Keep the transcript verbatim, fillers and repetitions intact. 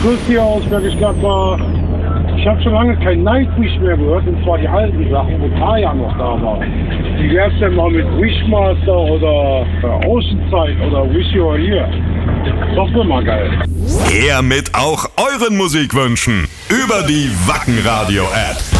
Grüß hier aus Bergisch Gladbach. Ich habe schon lange kein Nightwish mehr gehört, und zwar die alten Sachen, wo Kaya noch da war. Wie wär's denn mal mit Wishmaster oder äh, Oceanside oder Wish You Were Here? Das wäre mal geil. Her mit auch euren Musikwünschen über die Wacken Radio App.